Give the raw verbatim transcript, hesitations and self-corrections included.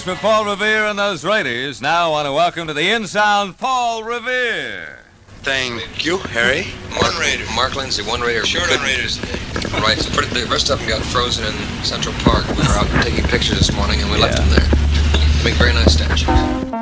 For Paul Revere and those Raiders, now want to welcome to the In-Sound Paul Revere. Thank you, Harry. Mark, one Raider. Mark Lindsay, one Raider. Short on Raiders today. Right, so pretty, the rest of them got frozen in Central Park. We were out taking pictures this morning and we yeah. left them there. Make very nice statues.